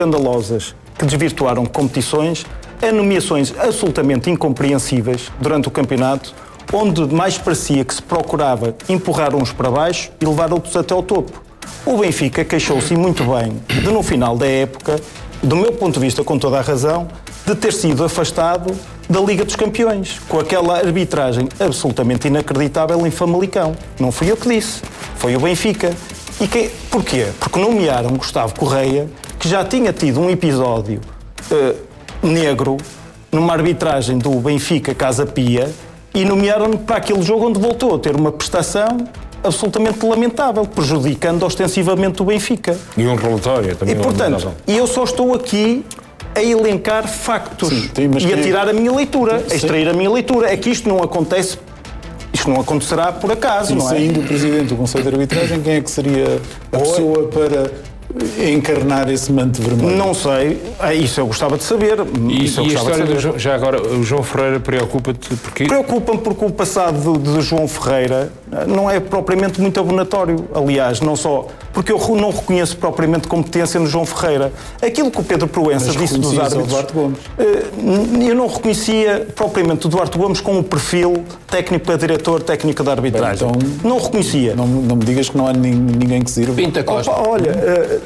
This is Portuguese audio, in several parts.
escandalosas que desvirtuaram competições, a nomeações absolutamente incompreensíveis durante o campeonato, onde mais parecia que se procurava empurrar uns para baixo e levar outros até ao topo. O Benfica queixou-se muito bem de, no final da época, do meu ponto de vista, com toda a razão, de ter sido afastado da Liga dos Campeões, com aquela arbitragem absolutamente inacreditável em Famalicão. Não fui eu que disse, foi o Benfica. E porquê? Porque nomearam Gustavo Correia, que já tinha tido um episódio negro numa arbitragem do Benfica Casa Pia, e nomearam-no para aquele jogo onde voltou a ter uma prestação absolutamente lamentável, prejudicando ostensivamente o Benfica. E um relatório também. E, portanto, eu só estou aqui a elencar factos. Sim, e a tirar a minha leitura, a extrair a minha leitura. É que isto não acontece, isto não acontecerá por acaso, não é? Saindo o Presidente do Conselho de Arbitragem, quem é que seria a pessoa para encarnar esse manto vermelho? Não sei, isso eu gostava de saber. E a história já agora, o João Ferreira preocupa-te porque... Preocupa-me porque o passado de João Ferreira não é propriamente muito abonatório. Aliás, não só porque eu não reconheço propriamente competência no João Ferreira. Aquilo que o Pedro Proença disse dos árbitros... Duarte Gomes. Eu não reconhecia propriamente o Duarte Gomes com o perfil técnico para diretor técnico da arbitragem. Bem, então, não reconhecia. Não me digas que não há ninguém que sirva. Pinta Costa. Olha...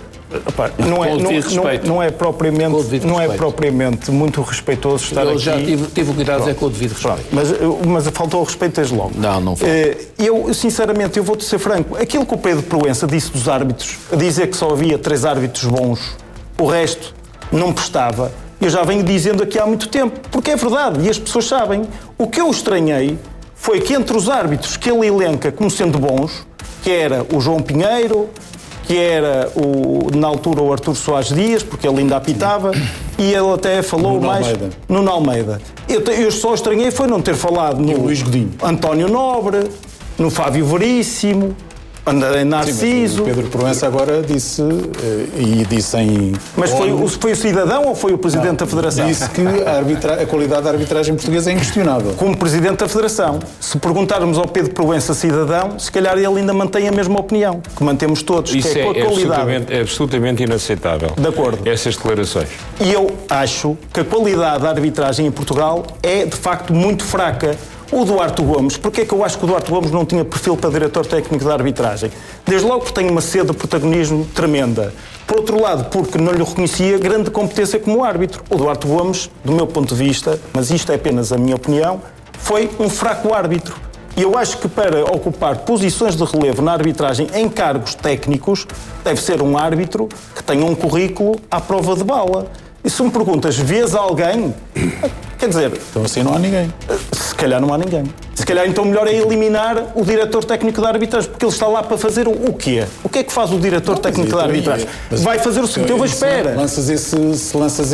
Não é propriamente muito respeitoso estar aqui. Já tive o cuidado de dizer com o devido respeito. Mas faltou o respeito desde logo. Não falta. Eu, sinceramente, eu vou-te ser franco. Aquilo que o Pedro Proença disse dos árbitros, a dizer que só havia 3 árbitros bons, o resto não prestava, eu já venho dizendo aqui há muito tempo, porque é verdade e as pessoas sabem. O que eu estranhei foi que entre os árbitros que ele elenca como sendo bons, que era o João Pinheiro, que era, na altura, o Artur Soares Dias, porque ele ainda apitava, e ele até falou Nuno Almeida. Eu só estranhei foi não ter falado no Luís Godinho, António Nobre, no Fábio Veríssimo, André Narciso... Sim, mas o Pedro Proença agora disse, e disse em... Mas foi o cidadão ou foi o Presidente da Federação? Disse que a qualidade da arbitragem portuguesa é inquestionável. Como Presidente da Federação. Se perguntarmos ao Pedro Proença cidadão, se calhar ele ainda mantém a mesma opinião, que mantemos todos, isso que é com a qualidade. É absolutamente inaceitável. De acordo. Essas declarações. E eu acho que a qualidade da arbitragem em Portugal é, de facto, muito fraca. O Duarte Gomes, porque é que eu acho que o Duarte Gomes não tinha perfil para diretor técnico da arbitragem? Desde logo porque tem uma sede de protagonismo tremenda. Por outro lado, porque não lhe reconhecia grande competência como árbitro. O Duarte Gomes, do meu ponto de vista, mas isto é apenas a minha opinião, foi um fraco árbitro. E eu acho que para ocupar posições de relevo na arbitragem em cargos técnicos, deve ser um árbitro que tenha um currículo à prova de bala. E se me perguntas, vês alguém? Quer dizer... Então assim não há ninguém. Se calhar não há ninguém. Se calhar então melhor é eliminar o diretor técnico da arbitragem, porque ele está lá para fazer o quê? O que é que faz o diretor técnico da arbitragem? Vai fazer o seguinte, eu espera. Se lanças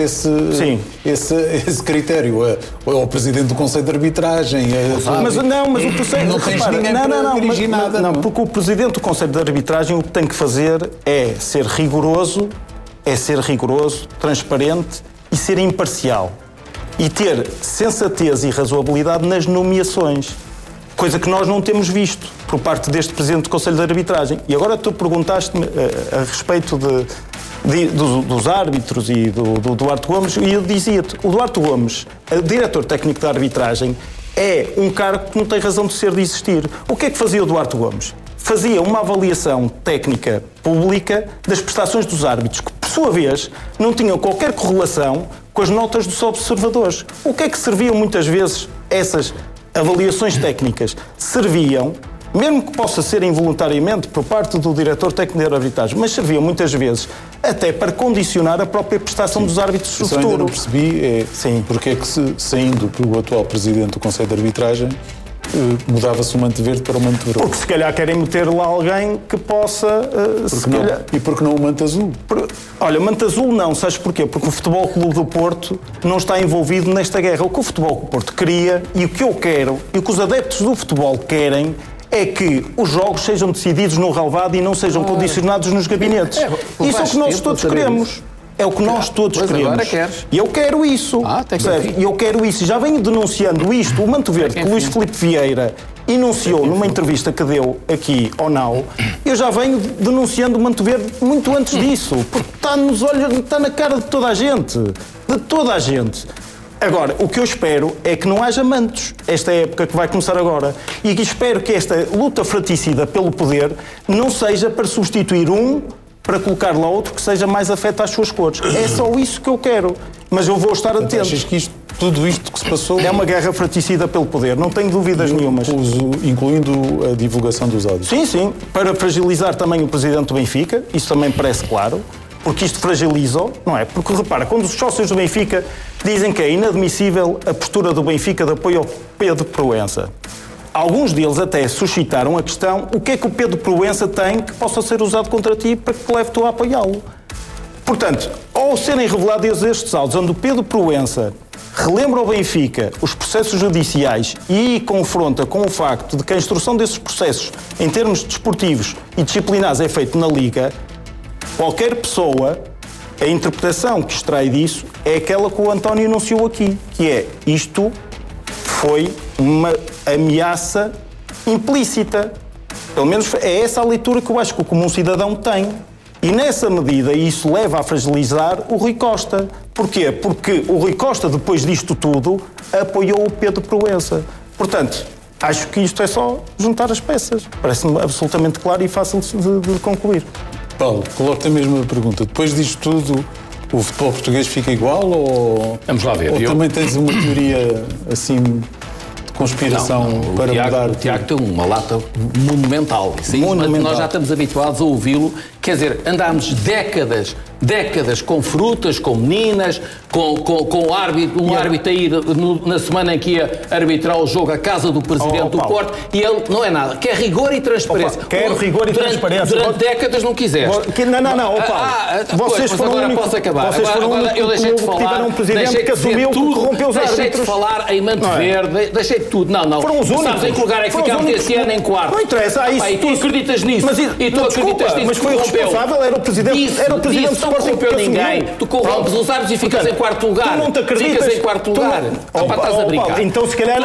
esse critério ao Presidente do Conselho de Arbitragem... Mas o Conselho... Não tens ninguém para dirigir nada. Não, porque o Presidente do Conselho de Arbitragem o que tem que fazer é ser rigoroso, transparente e ser imparcial. E ter sensatez e razoabilidade nas nomeações. Coisa que nós não temos visto por parte deste Presidente do Conselho de Arbitragem. E agora tu perguntaste-me a respeito dos árbitros e do Duarte Gomes, e eu dizia-te, o Duarte Gomes, diretor técnico da arbitragem, é um cargo que não tem razão de ser de existir. O que é que fazia o Duarte Gomes? Fazia uma avaliação técnica pública das prestações dos árbitros, que, por sua vez, não tinham qualquer correlação com as notas dos observadores. O que é que serviam muitas vezes essas avaliações técnicas? Serviam, mesmo que possa ser involuntariamente por parte do diretor técnico da arbitragem, mas serviam muitas vezes até para condicionar a própria prestação dos árbitros do futuro. Eu ainda não percebi porque é que, saindo pelo atual Presidente do Conselho de Arbitragem, mudava-se o manto verde para o manto vermelho. Porque se calhar querem meter lá alguém que possa... E porque não o manto azul? Olha, o manto azul não, sabes porquê? Porque o Futebol Clube do Porto não está envolvido nesta guerra. O que o Futebol Clube do Porto queria, e o que eu quero, e o que os adeptos do futebol querem, é que os jogos sejam decididos no relvado e não sejam condicionados nos gabinetes. Isso é o que nós todos queremos. É o que nós todos queremos. Agora queres. E eu quero isso. E eu quero isso. Já venho denunciando isto. O Manto Verde, que Luís Filipe Vieira enunciou numa entrevista que deu aqui ao Now, eu já venho denunciando o Manto Verde muito antes disso, porque está nos olhos, está na cara de toda a gente. De toda a gente. Agora, o que eu espero é que não haja mantos esta época que vai começar agora. E que espero que esta luta fratricida pelo poder não seja para substituir um para colocar lá outro que seja mais afeto às suas cores. É só isso que eu quero. Mas eu vou estar atento. Achas que tudo isto que se passou... É uma guerra fratricida pelo poder, não tenho dúvidas nenhumas. Incluindo a divulgação dos áudios? Sim. Para fragilizar também o presidente do Benfica, isso também parece claro, porque isto fragiliza-o, não é? Porque, repara, quando os sócios do Benfica dizem que é inadmissível a postura do Benfica de apoio ao Pedro Proença, alguns deles até suscitaram a questão: o que é que o Pedro Proença tem que possa ser usado contra ti para que te leve tu a apoiá-lo? Portanto, ao serem revelados estes áudios onde o Pedro Proença relembra ao Benfica os processos judiciais e confronta com o facto de que a instrução desses processos, em termos desportivos e disciplinares, é feita na Liga, qualquer pessoa, a interpretação que extrai disso é aquela que o António enunciou aqui, que é: isto foi uma ameaça implícita. Pelo menos é essa a leitura que eu acho que o comum cidadão tem. E nessa medida isso leva a fragilizar o Rui Costa. Porquê? Porque o Rui Costa, depois disto tudo, apoiou o Pedro Proença. Portanto, acho que isto é só juntar as peças. Parece-me absolutamente claro e fácil de concluir. Paulo, coloco-te a mesma pergunta. Depois disto tudo, o futebol português fica igual ou... Vamos lá ver. Ou também tens uma teoria assim de conspiração para mudar? O Tiago tem uma lata monumental. Nós já estamos habituados a ouvi-lo. Quer dizer, andámos décadas com frutas, com meninas, com um árbitro a ir na semana em que ia arbitrar o jogo à casa do Presidente do Porto, e ele não é nada. Quer rigor e transparência. Quero rigor e transparência. Durante décadas não quiseste. Não, vocês foram agora posso acabar. Agora eu deixei de falar. Tiveram um Presidente que assumiu que corrompeu os árbitros. Deixei de falar em Manto Verde, deixei de tudo. Não. Foram os únicos. Sabes em que lugar é que ficámos esse ano em quarto? Não interessa. E tu acreditas nisso. E tu acreditas nisso. Mas foi o responsável, era o Presidente. Era o Presidente não corrompeu ninguém. Tu corrompes os árbitros e ficas em quarto lugar. Tu não te acreditas. Ficas em quarto lugar. Estás a brincar. Então se calhar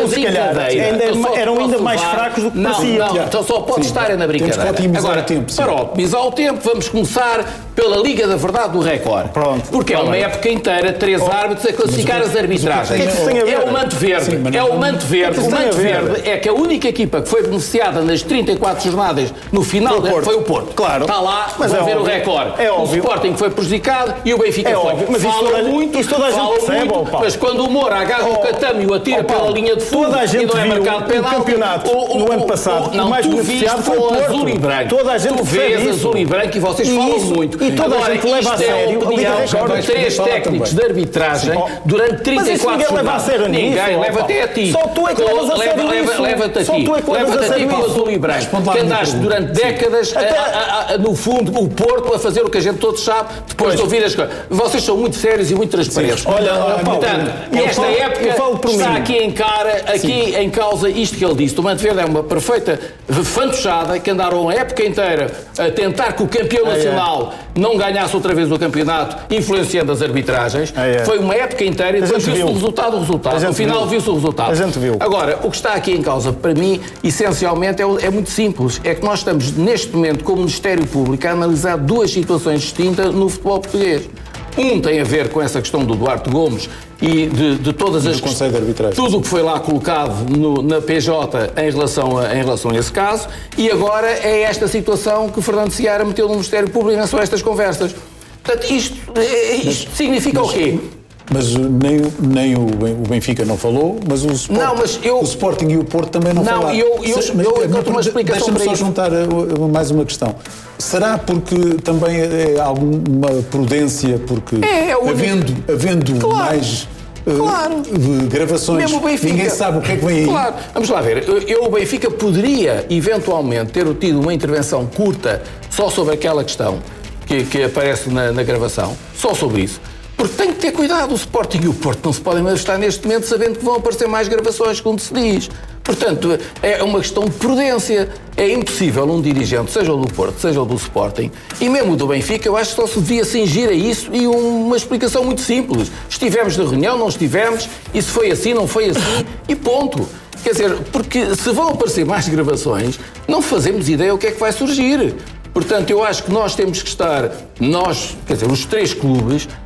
eram ainda mais fracos do que pareciam. Não, então só pode estar na brincadeira. Temos que otimizar o tempo. Para otimizar o tempo, vamos começar pela Liga da Verdade do Record. Pronto. Porque é uma época inteira, 3 árbitros a classificar as arbitragens. É o Manto Verde. O Manto Verde é que a única equipa que foi beneficiada nas 34 jornadas no final foi o Porto. Claro. Está lá, vamos ver o Record. É óbvio. O Sporting foi prejudicado e o Benfica foi. Óbvio. Mas isso toda a gente percebe, mas quando o Moura agarra o catame e o atira pela linha de fundo e não é marcado penal, o campeonato no ano passado, o mais beneficiado foi o Porto. Azul e branco. Toda a gente tu vês azul e branco e vocês falam muito. E toda a gente leva a sério a Liga Record. 3 técnicos de arbitragem durante 34 jornadas. Ninguém leva até a ti. Só tu é que levas a sério isso. Leva-te a ti. Leva-te a ti para o azul e branco. Que andaste durante décadas, no fundo, o Porto a fazer o que a gente todos sabe, depois de ouvir as coisas. Vocês são muito sérios e muito transparentes. Portanto, nesta época está aqui em causa isto que ele disse. O Manto Verde é uma perfeita fantochada que andaram a época inteira a tentar que o campeão nacional não ganhasse outra vez o campeonato, influenciando as arbitragens. Foi uma época inteira e depois viu-se o resultado. No final viu-se o resultado. A gente viu. Agora, o que está aqui em causa, para mim, essencialmente, é muito simples. É que nós estamos, neste momento, como Ministério Público, a analisar 2 situações distintas no futebol português. Um tem a ver com essa questão do Duarte Gomes e de todas as... Conselho de Arbitragem. Tudo o que foi lá colocado na PJ em relação a esse caso, e agora é esta situação que Fernando Seara meteu no Ministério Público, não são estas conversas. Portanto, isto significa o quê? Mas nem o Benfica não falou, mas o Sporting e o Porto também não falaram. Eu encontro uma explicação para isso. Deixa-me só juntar mais uma questão. Será porque também é alguma prudência, porque havendo mais gravações, ninguém sabe o que é que vem aí? Claro, vamos lá ver. O Benfica poderia, eventualmente, ter tido uma intervenção curta só sobre aquela questão que aparece na gravação, só sobre isso. Porque tem que ter cuidado, o Sporting e o Porto não se podem manifestar neste momento sabendo que vão aparecer mais gravações, como se diz. Portanto, é uma questão de prudência. É impossível um dirigente, seja o do Porto, seja o do Sporting, e mesmo o do Benfica, eu acho que só se devia cingir a isso e uma explicação muito simples. Estivemos na reunião, não estivemos, isso foi assim, não foi assim, e ponto. Quer dizer, porque se vão aparecer mais gravações, não fazemos ideia o que é que vai surgir. Portanto, eu acho que nós temos que estar, quer dizer, os 3 clubes,